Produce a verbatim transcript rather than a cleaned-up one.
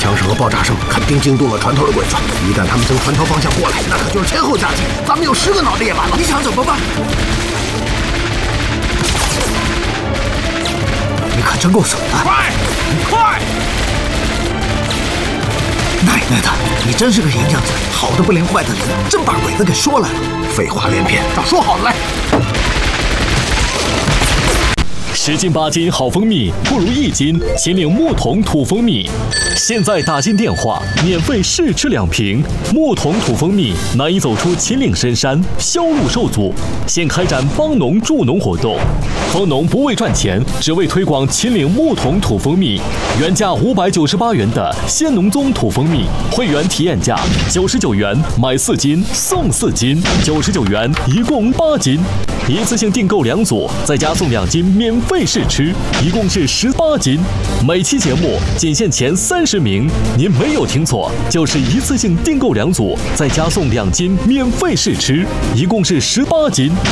枪声和爆炸声肯定惊动了船头的鬼子。一旦他们从船头方向过来，那可就是前后夹击，咱们有十个脑袋也完了。 你想怎么办？你可真够损的！ 快，快！ 奶奶的，你真是个银匠子，好的不灵，坏的灵，真把鬼子给说来了。 废话连篇，照说好的来。 十斤八斤好蜂蜜，不如一斤秦岭木桶土蜂蜜。现在打进电话，免费试吃两瓶。木桶土蜂蜜难以走出秦岭深山，销路受阻，现开展帮农助农活动。帮农不为赚钱，只为推广秦岭木桶土蜂蜜。原价五百九十八元的鲜农宗土蜂蜜，会员体验价九十九元，买四斤送四斤，九十九元一共八斤。一次性订购两组，再加送两斤免费试吃，一共是十八斤。每期节目仅限前三十名，您没有听错，就是一次性订购两组，再加送两斤免费试吃，一共是十八斤。